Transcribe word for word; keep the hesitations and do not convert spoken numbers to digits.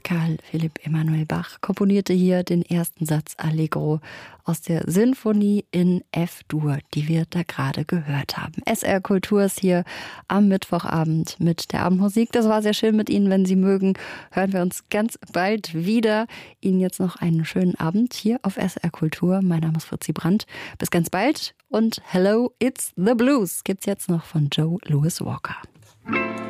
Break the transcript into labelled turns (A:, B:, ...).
A: Karl Philipp Emanuel Bach komponierte hier den ersten Satz Allegro aus der Sinfonie in F-Dur, die wir da gerade gehört haben. S R Kultur ist hier am Mittwochabend mit der Abendmusik. Das war sehr schön mit Ihnen. Wenn Sie mögen, hören wir uns ganz bald wieder. Ihnen jetzt noch einen schönen Abend hier auf S R Kultur. Mein Name ist Fritzi Brandt. Bis ganz bald und Hello, It's the Blues gibt's jetzt noch von Joe Louis Walker.